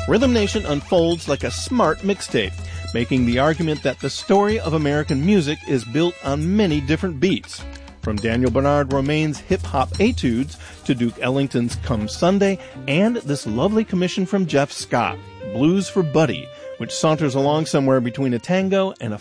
Rhythm Nation unfolds like a smart mixtape, making the argument that the story of American music is built on many different beats. From Daniel Bernard Romain's hip-hop etudes to Duke Ellington's Come Sunday, and this lovely commission from Jeff Scott, Blues for Buddy, which saunters along somewhere between a tango and a